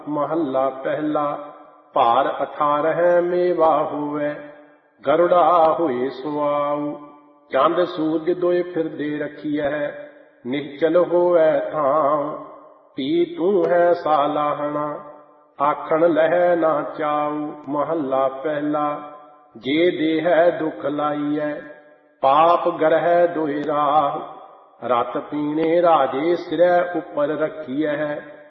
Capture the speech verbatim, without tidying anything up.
महला पहला। भार अठारह मेवा होवे, गरुड़ा होए सुआऊ। चंद सूरज दोए फिरदे रखिए, निश्चल होवे थां। पी तू है सालाहना, आखण लह ना चाऊ। महला पहला। जे देह दुख लाइए, पाप गरह दोए राह। रत पीने राजे सिरै उपर रखिए,